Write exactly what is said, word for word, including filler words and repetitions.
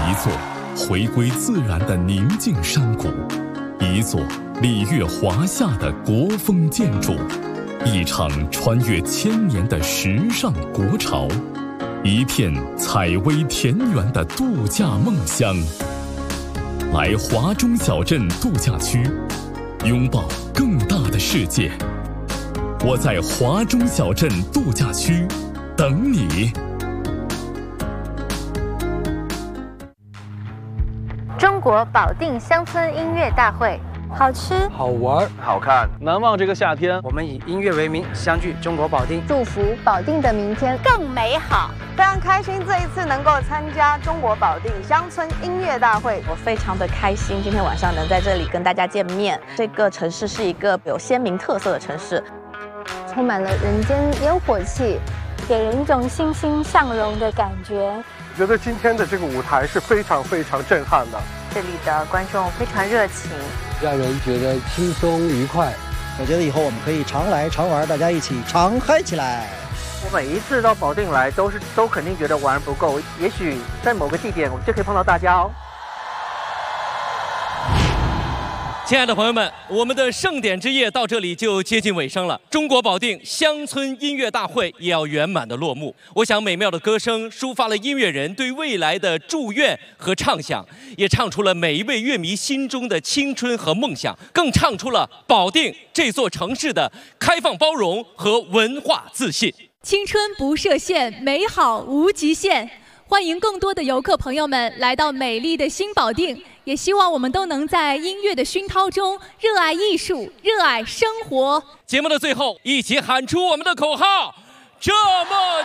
一座回归自然的宁静山谷，一座礼乐华夏的国风建筑，一场穿越千年的时尚国潮，一片采薇田园的度假梦乡。来华中小镇度假区，拥抱更大的世界。我在华中小镇度假区等你。 中国保定乡村音乐大会， 好吃、 好玩、 好看， 难忘这个夏天。 我们以音乐为名，相聚中国保定， 祝福保定的明天更美好。 非常开心这一次能够参加中国保定乡村音乐大会， 我非常的开心，今天晚上能在这里跟大家见面。这个城市是一个有鲜明特色的城市， 充满了人间烟火气， 给人一种欣欣向荣的感觉。 觉得今天的这个舞台是非常非常震撼的， 这里的观众非常热情， 让人觉得轻松愉快。 我觉得以后我们可以常来常玩，大家一起常嗨起来。 我每一次到保定来，都是都肯定觉得玩不够，也许在某个地点我们就可以碰到大家哦。 亲爱的朋友们，我们的盛典之夜到这里就接近尾声了。中国保定乡村音乐大会也要圆满的落幕。我想，美妙的歌声抒发了音乐人对未来的祝愿和畅想，也唱出了每一位乐迷心中的青春和梦想，更唱出了保定这座城市的开放包容和文化自信。 青春不设限，美好无极限。欢迎更多的游客朋友们来到美丽的新保定，也希望我们都能在音乐的熏陶中热爱艺术，热爱生活。 节目的最后，一起喊出我们的口号：这么